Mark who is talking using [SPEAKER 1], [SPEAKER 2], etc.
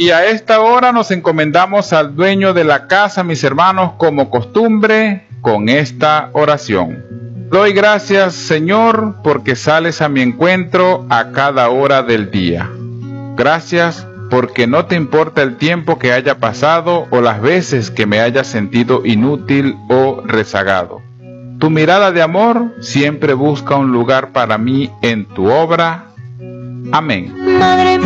[SPEAKER 1] Y a esta hora nos encomendamos al dueño de la casa, mis hermanos, como costumbre, con esta oración. Doy gracias, Señor, porque sales a mi encuentro a cada hora del día. Gracias porque no te importa el tiempo que haya pasado o las veces que me haya sentido inútil o rezagado. Tu mirada de amor siempre busca un lugar para mí en tu obra. Amén. Madre